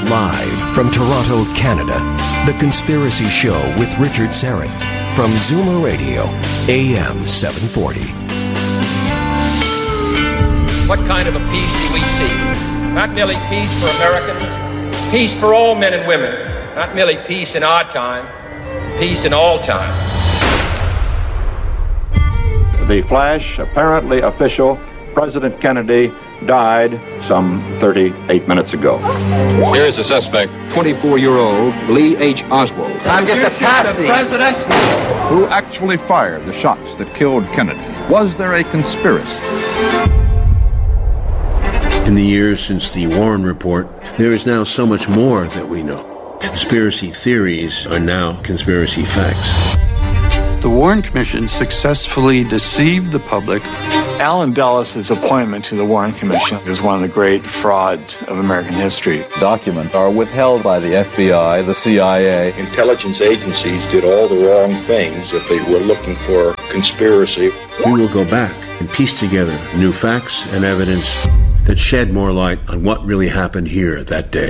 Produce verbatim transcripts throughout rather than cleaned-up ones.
Live from Toronto, Canada, The Conspiracy Show with Richard Syrett from Zoomer Radio, A M seven forty. What kind of a peace do we see? Not merely peace for Americans, peace for all men and women. Not merely peace in our time, peace in all time. The flash, apparently official, President Kennedy died some thirty-eight minutes ago. Here is the suspect, twenty-four-year-old Lee H. Oswald. I'm just a patsy. President. Who actually fired the shots that killed Kennedy? Was there a conspiracy? In the years since the Warren Report, there is now so much more that we know. Conspiracy theories are now conspiracy facts. The Warren Commission successfully deceived the public. Allen Dulles' appointment to the Warren Commission is one of the great frauds of American history. Documents are withheld by the F B I, the C I A. Intelligence agencies did all the wrong things if they were looking for conspiracy. We will go back and piece together new facts and evidence that shed more light on what really happened here that day.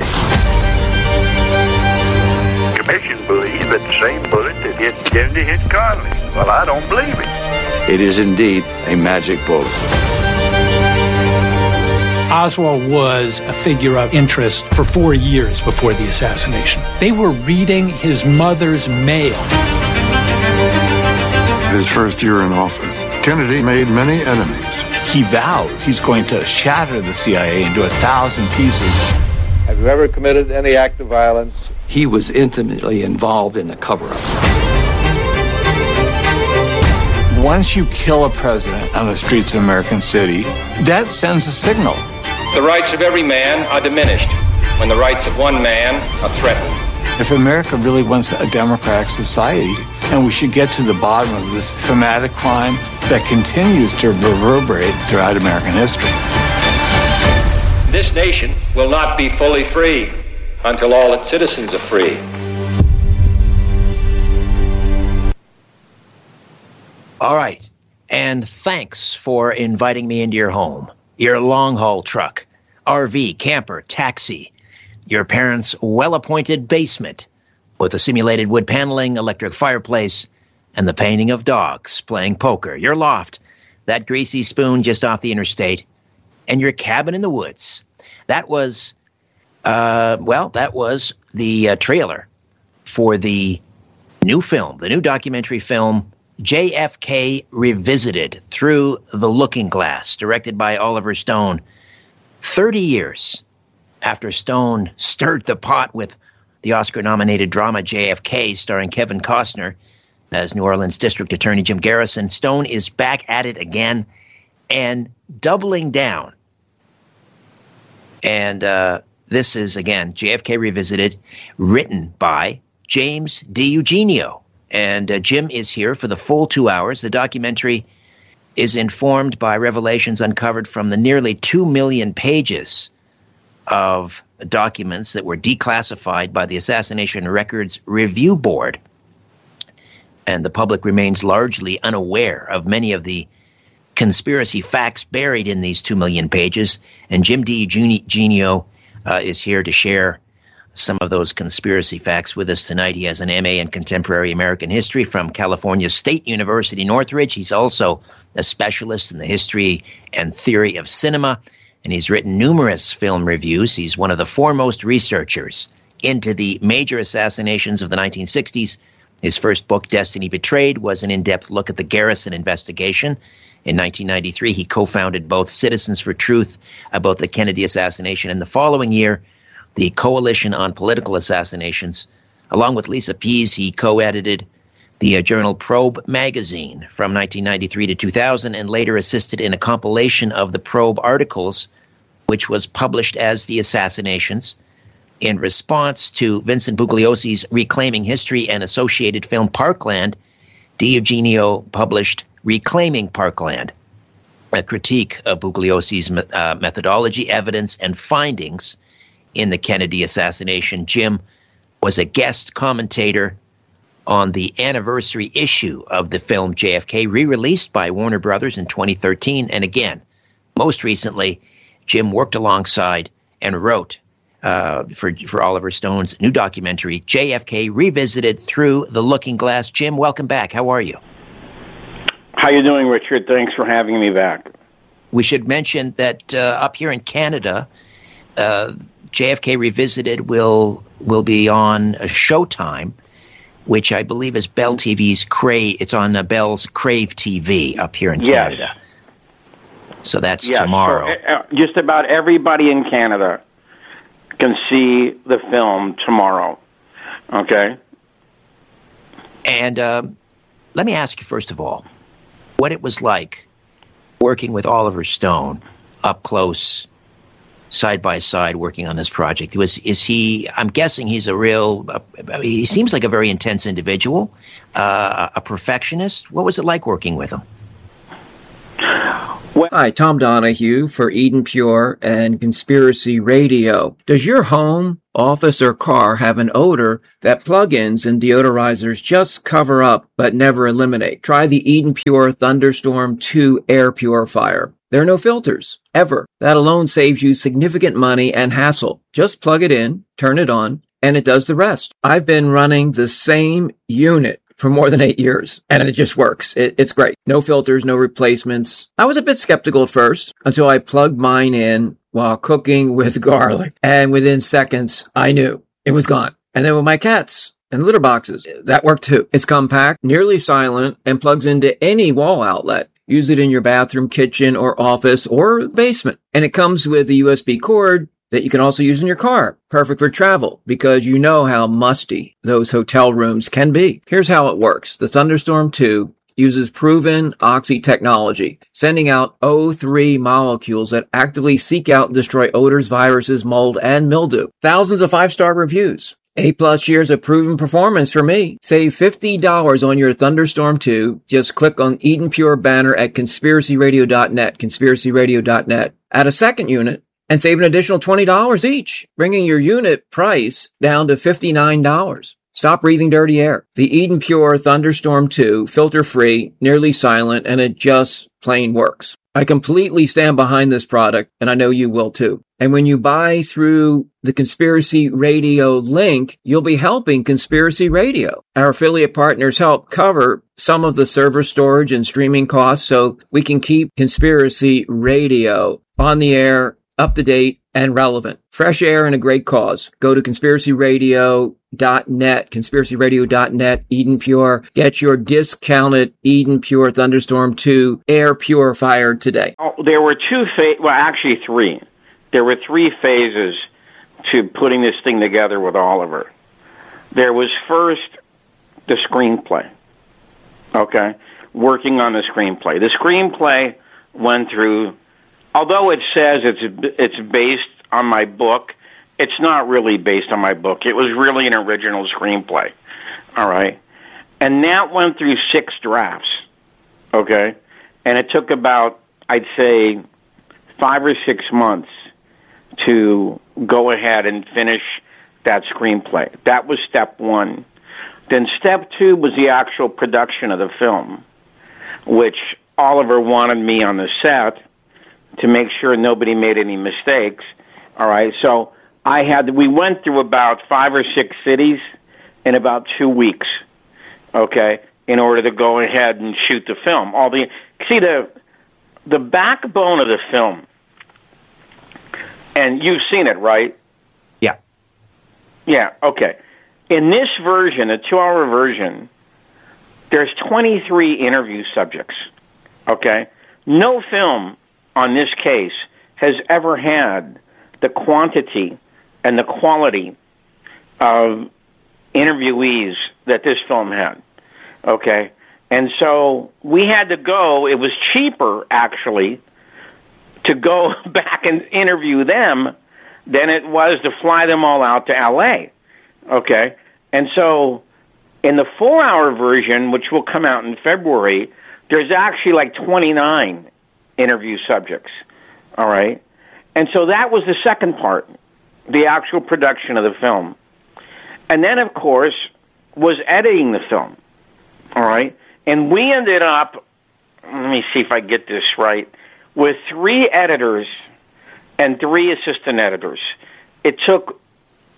The Commission believes that the same bullet that hit Kennedy hit Connally. Well, I don't believe it. It is indeed a magic bullet. Oswald was a figure of interest for four years before the assassination. They were reading his mother's mail. His first year in office, Kennedy made many enemies. He vows he's going to shatter the C I A into a thousand pieces. Have you ever committed any act of violence? He was intimately involved in the cover-up. Once you kill a president on the streets of American City, that sends a signal. The rights of every man are diminished when the rights of one man are threatened. If America really wants a democratic society, and we should get to the bottom of this traumatic crime that continues to reverberate throughout American history. This nation will not be fully free until all its citizens are free. All right. And thanks for inviting me into your home, your long-haul truck, R V, camper, taxi, your parents' well-appointed basement with a simulated wood paneling, electric fireplace, and the painting of dogs playing poker, your loft, that greasy spoon just off the interstate, and your cabin in the woods. That was, uh, well, that was the uh, trailer for the new film, the new documentary film, J F K Revisited, Through the Looking Glass, directed by Oliver Stone. Thirty years after Stone stirred the pot with the Oscar-nominated drama J F K, starring Kevin Costner as New Orleans District Attorney Jim Garrison, Stone is back at it again and doubling down. And uh, this is, again, J F K Revisited, written by James DiEugenio. And uh, Jim is here for the full two hours. The documentary is informed by revelations uncovered from the nearly two million pages of documents that were declassified by the Assassination Records Review Board. And the public remains largely unaware of many of the conspiracy facts buried in these two million pages. And Jim DiEugenio uh, is here to share some of those conspiracy facts with us tonight. He has an M A in Contemporary American History from California State University, Northridge. He's also a specialist in the history and theory of cinema, and he's written numerous film reviews. He's one of the foremost researchers into the major assassinations of the nineteen sixties. His first book, Destiny Betrayed, was an in-depth look at the Garrison investigation. In nineteen ninety-three, he co-founded both Citizens for Truth about the Kennedy assassination, and the following year, the Coalition on Political Assassinations. Along with Lisa Pease, he co-edited the uh, journal Probe magazine from nineteen ninety-three to two thousand, and later assisted in a compilation of the Probe articles, which was published as The Assassinations. In response to Vincent Bugliosi's Reclaiming History and associated film Parkland, DiEugenio published Reclaiming Parkland, a critique of Bugliosi's uh, methodology, evidence, and findings in the Kennedy assassination. Jim was a guest commentator on the anniversary issue of the film J F K, re-released by Warner Brothers in twenty thirteen. And again, most recently, Jim worked alongside and wrote uh, for for Oliver Stone's new documentary, J F K Revisited Through the Looking Glass. Jim, welcome back. How are you? How you doing, Richard? Thanks for having me back. We should mention that uh, up here in Canada, uh, J F K Revisited will will be on a Showtime, which I believe is Bell T V's Crave. It's on uh, Bell's Crave T V up here in yes. Canada. So that's yes. tomorrow. So, uh, just about everybody in Canada can see the film tomorrow. Okay? And uh, let me ask you, first of all, what it was like working with Oliver Stone up close, side by side, working on this project. Was is he? I'm guessing he's a real. Uh, he seems like a very intense individual, uh, a perfectionist. What was it like working with him? Hi, Tom Donahue for Eden Pure and Conspiracy Radio. Does your home, office, or car have an odor that plug-ins and deodorizers just cover up but never eliminate? Try the Eden Pure Thunderstorm two air purifier. There are no filters, ever. That alone saves you significant money and hassle. Just plug it in, turn it on, and it does the rest. I've been running the same unit for more than eight years, and it just works. It, it's great. No filters, no replacements. I was a bit skeptical at first until I plugged mine in while cooking with garlic, and within seconds, I knew it was gone. And then with my cats and litter boxes, that worked too. It's compact, nearly silent, and plugs into any wall outlet. Use it in your bathroom, kitchen, or office, or basement. And it comes with a U S B cord that you can also use in your car. Perfect for travel, because you know how musty those hotel rooms can be. Here's how it works. The Thunderstorm two uses proven Oxy technology, sending out O three molecules that actively seek out and destroy odors, viruses, mold, and mildew. Thousands of five-star reviews. Eight plus years of proven performance for me. Save fifty dollars on your Thunderstorm two. Just click on Eden Pure banner at conspiracy radio dot net, conspiracy radio dot net. Add a second unit and save an additional twenty dollars each, bringing your unit price down to fifty-nine dollars. Stop breathing dirty air. The Eden Pure Thunderstorm two, filter-free, nearly silent, and it just plain works. I completely stand behind this product, and I know you will too. And when you buy through the Conspiracy Radio link, you'll be helping Conspiracy Radio. Our affiliate partners help cover some of the server storage and streaming costs so we can keep Conspiracy Radio on the air, up to date, and relevant. Fresh air and a great cause. Go to conspiracy radio dot net, conspiracy radio dot net, Eden Pure. Get your discounted Eden Pure Thunderstorm two air purifier today. Oh, there were two phases, well, actually three. There were three phases to putting this thing together with Oliver. There was first the screenplay, okay? Working on the screenplay. The screenplay went through, although it says it's it's based on my book, it's not really based on my book. It was really an original screenplay, all right? And that went through six drafts, okay? And it took about, I'd say, five or six months to go ahead and finish that screenplay. That was step one. Then step two was the actual production of the film, which Oliver wanted me on the set to make sure nobody made any mistakes. All right, so I had, we went through about five or six cities in about two weeks, okay, in order to go ahead and shoot the film. All the, see, the, the backbone of the film, and you've seen it, right? Yeah. Yeah, okay. In this version, a two-hour version, there's twenty-three interview subjects, okay? No film on this case has ever had the quantity and the quality of interviewees that this film had, okay? And so we had to go, it was cheaper, actually, to go back and interview them than it was to fly them all out to L A, okay? And so in the four-hour version, which will come out in February, there's actually like twenty-nine interview subjects, all right? And so that was the second part, the actual production of the film. And then, of course, was editing the film, all right? And we ended up, let me see if I get this right, with three editors and three assistant editors. It took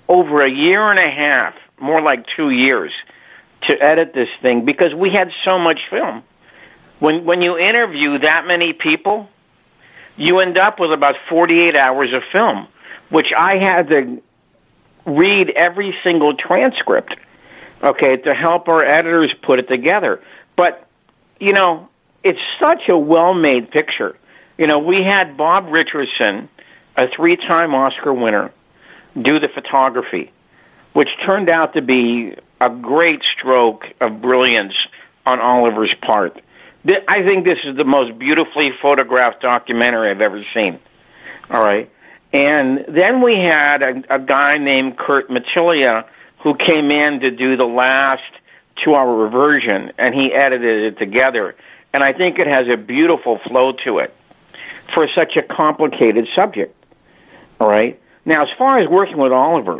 over a year and a half, more like two years, to edit this thing because we had so much film. When when you interview that many people, you end up with about forty-eight hours of film, which I had to read every single transcript, okay, to help our editors put it together. But, you know, it's such a well-made picture. You know, we had Bob Richardson, a three-time Oscar winner, do the photography, which turned out to be a great stroke of brilliance on Oliver's part. I think this is the most beautifully photographed documentary I've ever seen. All right. And then we had a, a guy named Kurt Matillia who came in to do the last two-hour version, and he edited it together. And I think it has a beautiful flow to it for such a complicated subject. All right. Now, as far as working with Oliver,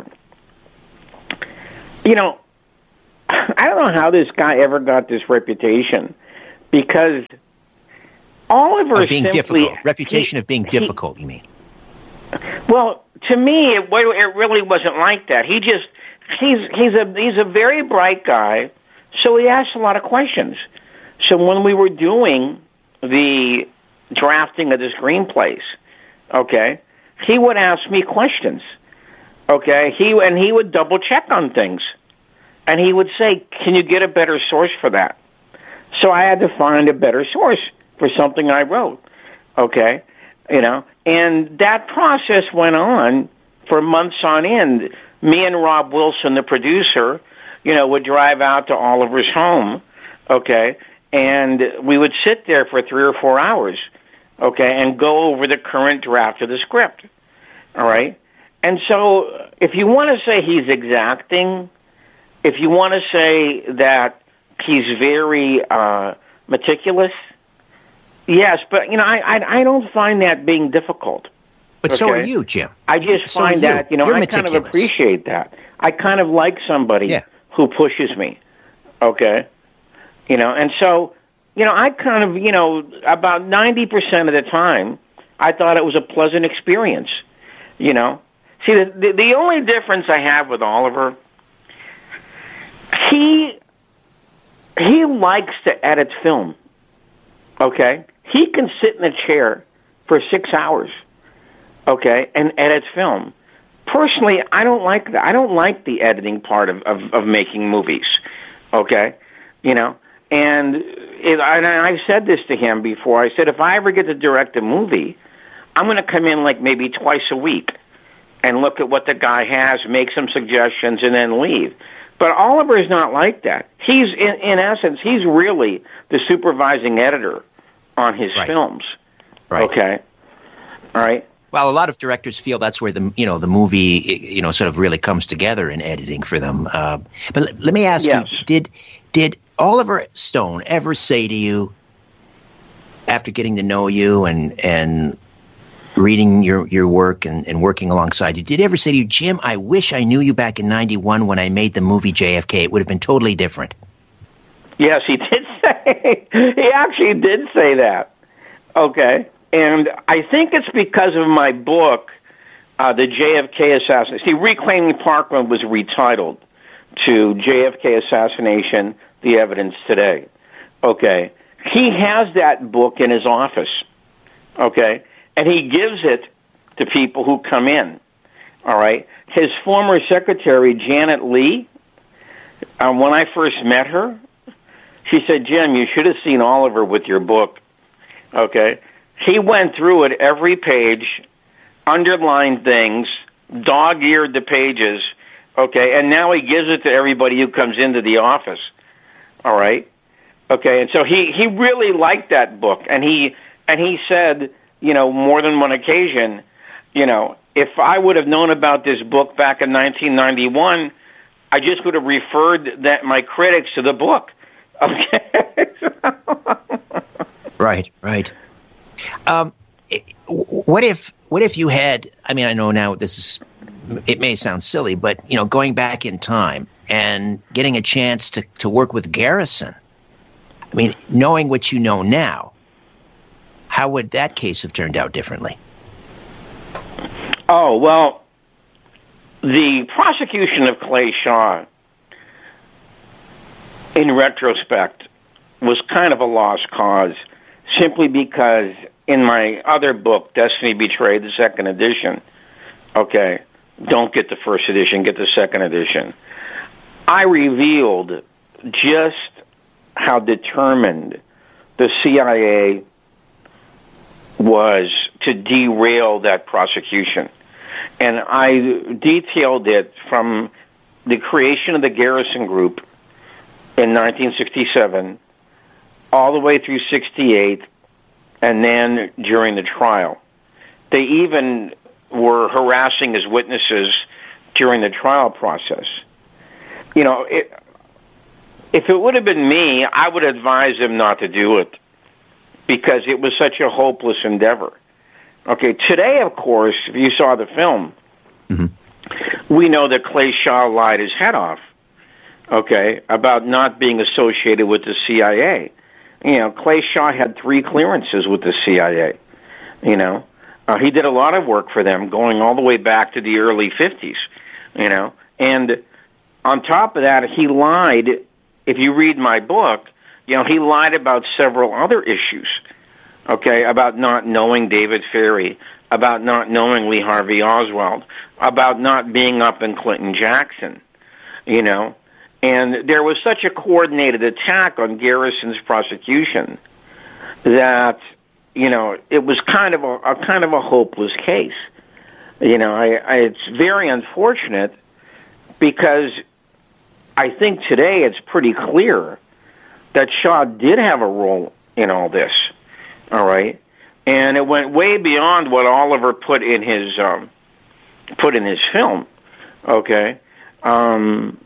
you know, I don't know how this guy ever got this reputation, because Oliver of being simply, difficult. Reputation he, of being difficult, he, you mean? Well, to me, it, it really wasn't like that. He just he's he's a he's a very bright guy, so he asked a lot of questions. So when we were doing the drafting of the screenplays, okay, he would ask me questions. Okay, he and he would double check on things, and he would say, "Can you get a better source for that?" So I had to find a better source for something I wrote. Okay, you know, and that process went on for months on end. Me and Rob Wilson, the producer, you know, would drive out to Oliver's home. Okay, and we would sit there for three or four hours. Okay, and go over the current draft of the script. All right. And so if you want to say he's exacting, if you want to say that he's very uh, meticulous, yes, but, you know, I, I I don't find that being difficult. But okay? So are you, Jim. I just so find you. that, you know, You're I meticulous. kind of appreciate that. I kind of like somebody yeah. who pushes me, okay? You know, and so, you know, I kind of, you know, about ninety percent of the time, I thought it was a pleasant experience, you know? See, the, the, the only difference I have with Oliver, he he likes to edit film, okay? He can sit in a chair for six hours, okay, and edit film. Personally, I don't like that. I don't like the editing part of, of, of making movies, okay? You know, and, it, and I've said this to him before. I said, if I ever get to direct a movie, I'm going to come in like maybe twice a week and look at what the guy has, make some suggestions, and then leave. But Oliver is not like that. He's, in, in essence, he's really the supervising editor on his right. films. Right. Okay. All right. Well, a lot of directors feel that's where the you know the movie you know sort of really comes together in editing for them. Uh, but let, let me ask yes. you: Did did Oliver Stone ever say to you, after getting to know you and and reading your, your work and, and working alongside you, did he ever say to you, Jim, I wish I knew you back in ninety-one when I made the movie J F K. It would have been totally different. Yes, he did say, he actually did say that. Okay. And I think it's because of my book, uh, the J F K Assassination. See, Reclaiming Parkland was retitled to J F K Assassination, The Evidence Today. Okay. He has that book in his office. Okay. And he gives it to people who come in, all right? His former secretary, Janet Lee, um, when I first met her, she said, Jim, you should have seen Oliver with your book, okay? He went through it every page, underlined things, dog-eared the pages, okay? And now he gives it to everybody who comes into the office, all right? Okay, and so he, he really liked that book, and he and he said, you know, more than one occasion, you know, if I would have known about this book back in nineteen ninety-one, I just would have referred that my critics to the book. Okay. Right, right. Um, what if what if you had? I mean, I know now this is. It may sound silly, but you know, going back in time and getting a chance to to work with Garrison. I mean, knowing what you know now. How would that case have turned out differently? Oh, well, the prosecution of Clay Shaw, in retrospect, was kind of a lost cause, simply because in my other book, Destiny Betrayed, the second edition, okay, don't get the first edition, get the second edition, I revealed just how determined the C I A was to derail that prosecution. And I detailed it from the creation of the Garrison Group in nineteen sixty-seven all the way through sixty-eight, and then during the trial. They even were harassing his witnesses during the trial process. You know, it, if it would have been me, I would advise them not to do it, because it was such a hopeless endeavor. Okay, today, of course, if you saw the film, mm-hmm. we know that Clay Shaw lied his head off, okay, about not being associated with the C I A. You know, Clay Shaw had three clearances with the C I A, you know. Uh, he did a lot of work for them going all the way back to the early fifties, you know. And on top of that, he lied, if you read my book, you know, he lied about several other issues, okay, about not knowing David Ferrie, about not knowing Lee Harvey Oswald, about not being up in Clinton Jackson, you know. And there was such a coordinated attack on Garrison's prosecution that, you know, it was kind of a, a kind of a hopeless case. You know, I, I, it's very unfortunate, because I think today it's pretty clear that Shaw did have a role in all this, all right? And it went way beyond what Oliver put in his um, put in his film, okay? Um,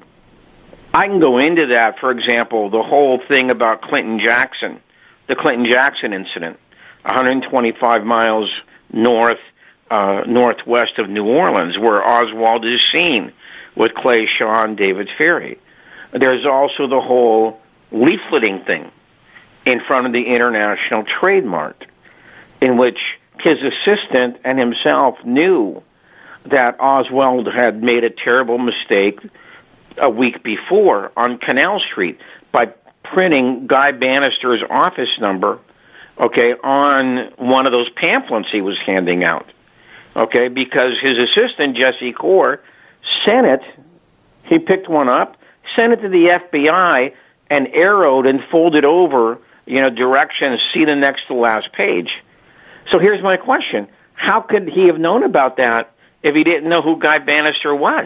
I can go into that, for example, the whole thing about Clinton Jackson, the Clinton Jackson incident, one hundred twenty-five miles north, uh, northwest of New Orleans, where Oswald is seen with Clay Shaw and David Ferrie. There's also the whole leafleting thing in front of the International Trade Mart, in which his assistant and himself knew that Oswald had made a terrible mistake a week before on Canal Street by printing Guy Bannister's office number, okay, on one of those pamphlets he was handing out, okay, because his assistant, Jesse Core, sent it, he picked one up, sent it to the F B I, and arrowed and folded over, you know, directions, see the next to last page. So here's my question. How could he have known about that if he didn't know who Guy Bannister was?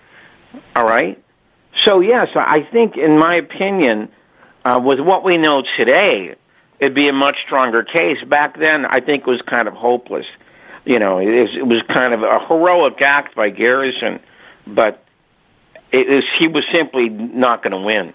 All right? So, yes, I think, in my opinion, uh, with what we know today, it'd be a much stronger case. Back then, I think it was kind of hopeless. You know, it was, it was kind of a heroic act by Garrison, but it is, he was simply not going to win.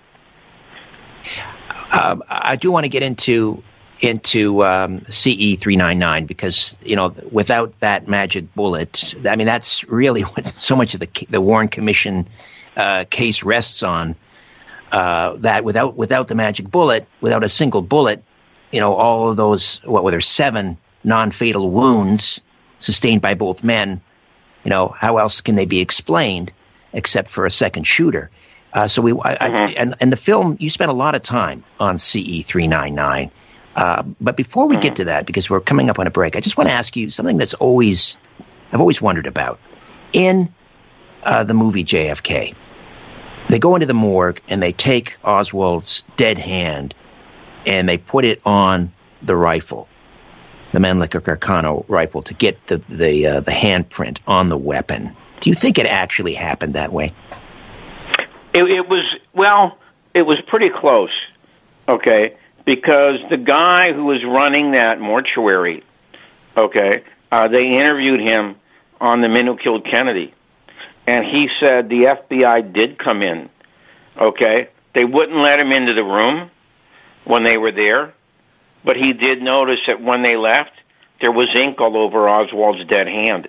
Uh, I do want to get into into um, C E three ninety-nine, because, you know, without that magic bullet, I mean, that's really what so much of the the Warren Commission uh, case rests on. Uh, that without without the magic bullet, without a single bullet, you know, all of those, what were there, seven non-fatal wounds sustained by both men, you know, how else can they be explained except for a second shooter? Uh, so we, I, mm-hmm. I, and, and the film, you spent a lot of time on C E three ninety-nine. Uh, but before we mm-hmm. get to that, because we're coming up on a break, I just want to ask you something that's always, I've always wondered about. In uh, the movie J F K, they go into the morgue and they take Oswald's dead hand and they put it on the rifle, the Mannlicher Carcano rifle, to get the the uh, the handprint on the weapon. Do you think it actually happened that way? It, it was, well, it was pretty close, okay, because the guy who was running that mortuary, okay, uh, they interviewed him on The Men Who Killed Kennedy, and he said the F B I did come in, okay? They wouldn't let him into the room when they were there, but he did notice that when they left, there was ink all over Oswald's dead hand.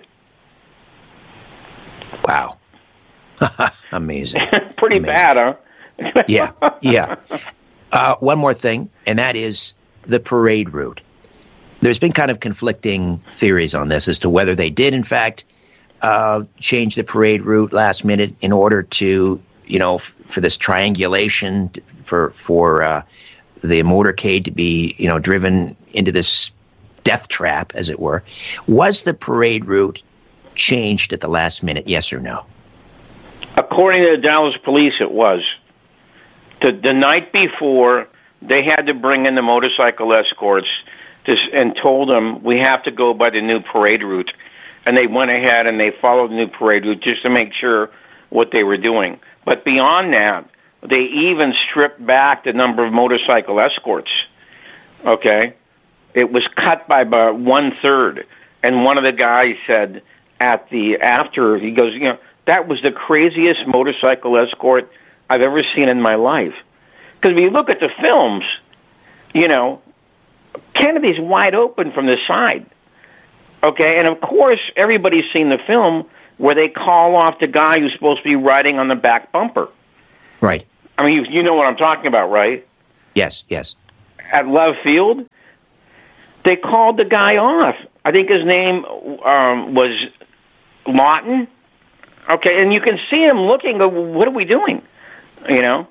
Wow. Amazing. Pretty Amazing. Bad, huh? yeah, yeah. Uh, one more thing, and that is the parade route. There's been kind of conflicting theories on this as to whether they did, in fact, uh, change the parade route last minute in order to, you know, f- for this triangulation, for for uh, the motorcade to be, you know, driven into this death trap, as it were. Was the parade route changed at the last minute, yes or no? According to the Dallas police, it was. The, the night before, they had to bring in the motorcycle escorts to, and told them, we have to go by the new parade route. And they went ahead and they followed the new parade route just to make sure what they were doing. But beyond that, they even stripped back the number of motorcycle escorts. Okay? It was cut by about one-third. And one of the guys said at the after, he goes, you know, that was the craziest motorcycle escort I've ever seen in my life. Because if you look at the films, you know, Kennedy's wide open from the side. Okay? And, of course, everybody's seen the film where they call off the guy who's supposed to be riding on the back bumper. Right. I mean, you, you know what I'm talking about, right? Yes, yes. At Love Field, they called the guy off. I think his name um, was Lawton. Okay, and you can see him looking, go, what are we doing? You know?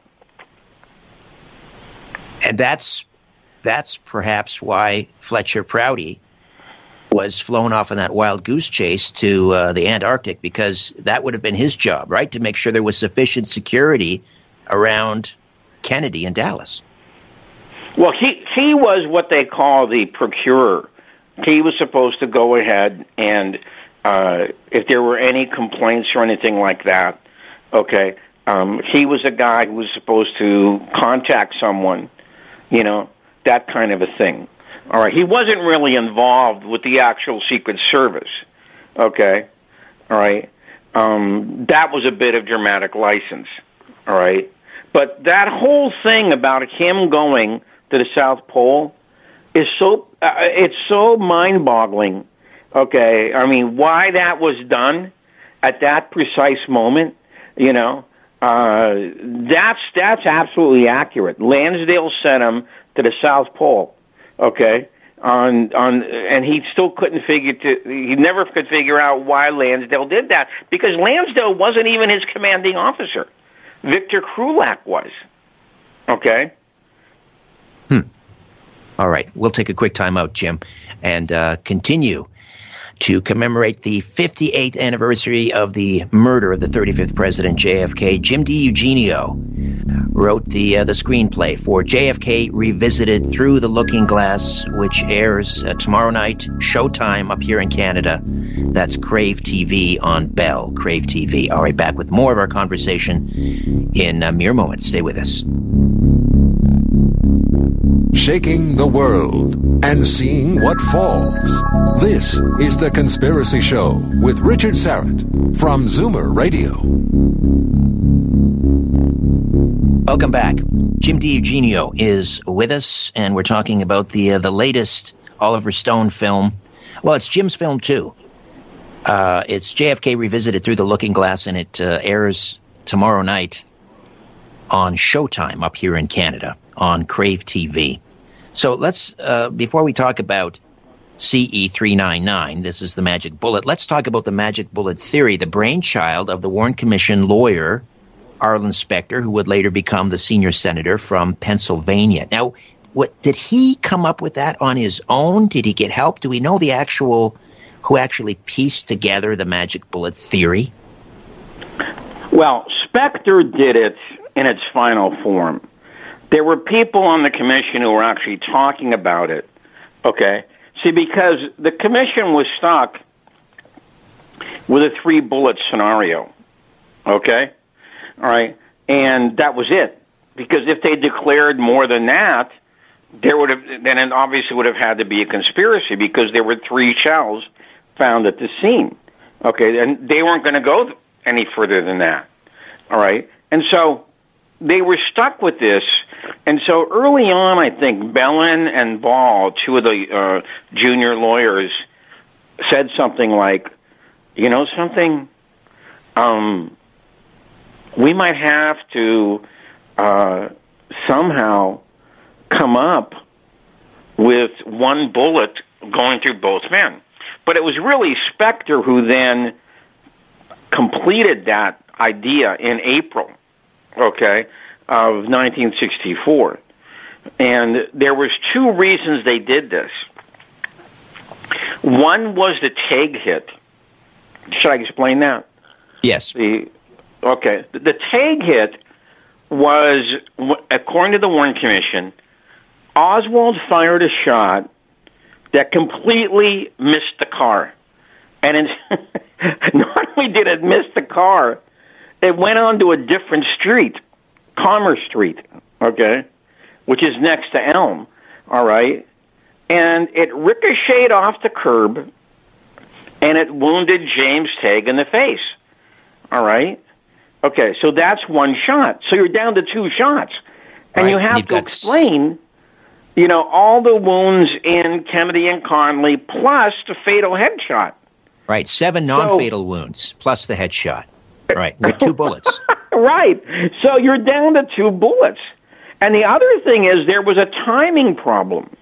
And that's that's perhaps why Fletcher Prouty was flown off on that wild goose chase to uh, the Antarctic, because that would have been his job, right, to make sure there was sufficient security around Kennedy and Dallas. Well, he, he was what they call the procurer. He was supposed to go ahead and uh, if there were any complaints or anything like that, okay, um, he was a guy who was supposed to contact someone, you know, that kind of a thing. All right, he wasn't really involved with the actual Secret Service, okay, all right. Um, that was a bit of dramatic license, all right. But that whole thing about him going to the South Pole is so, uh, it's so mind-boggling, okay. I mean, why that was done at that precise moment, you know, uh, that's, that's absolutely accurate. Lansdale sent him to the South Pole, okay, on, on, and he still couldn't figure to, he never could figure out why Lansdale did that, because Lansdale wasn't even his commanding officer. Victor Krulak was, okay. Hmm. All right, we'll take a quick time out, Jim, and uh, continue to commemorate the fifty-eighth anniversary of the murder of the thirty-fifth President J F K. Jim DiEugenio wrote the uh, the screenplay for J F K Revisited Through the Looking Glass, which airs uh, tomorrow night, Showtime up here in Canada. That's Crave T V on Bell, Crave T V. All right, back with more of our conversation in a mere moment. Stay with us. Shaking the world and seeing what falls. This is The Conspiracy Show with Richard Syrett from Zoomer Radio. Welcome back. Jim DiEugenio is with us, and we're talking about the uh, the latest Oliver Stone film. Well, it's Jim's film, too. Uh, it's J F K Revisited Through the Looking Glass, and it uh, airs tomorrow night on Showtime up here in Canada on Crave T V. So let's, uh, before we talk about C E three ninety-nine, this is the magic bullet, let's talk about the magic bullet theory, the brainchild of the Warren Commission lawyer, Arlen Specter, who would later become the senior senator from Pennsylvania. Now, what did he come up with that on his own? Did he get help? Do we know the actual, who actually pieced together the magic bullet theory? Well, Specter did it in its final form. There were people on the commission who were actually talking about it, okay? See, because the commission was stuck with a three-bullet scenario, okay? All right? And that was it. Because if they declared more than that, there would have, then it obviously would have had to be a conspiracy, because there were three shells found at the scene, okay? And they weren't going to go any further than that, all right? And so they were stuck with this. And so early on, I think Bellin and Ball, two of the uh, junior lawyers, said something like, you know something, um, we might have to uh, somehow come up with one bullet going through both men. But it was really Specter who then completed that idea in April, okay, of nineteen sixty-four. And there was two reasons they did this. One was the Tague hit. Should I explain that? Yes. The okay. The, the Tague hit was, according to the Warren Commission, Oswald fired a shot that completely missed the car. And it, not only did it miss the car, it went onto a different street, Commerce Street, okay, which is next to Elm, all right? And it ricocheted off the curb, and it wounded James Tague in the face, all right? Okay, so that's one shot. So you're down to two shots. And right. you have to explain, you know, all the wounds in Kennedy and Connally plus the fatal headshot. Right, seven non-fatal so, wounds plus the headshot. Right, with two bullets. Right, so you're down to two bullets. And the other thing is there was a timing problem.